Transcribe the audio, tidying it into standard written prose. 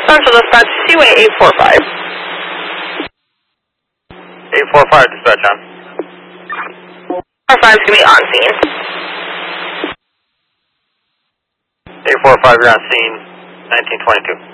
Central Dispatch, Seaway 845. 845, dispatch on. 45 is going to be on scene. 845, you're on scene, 1922.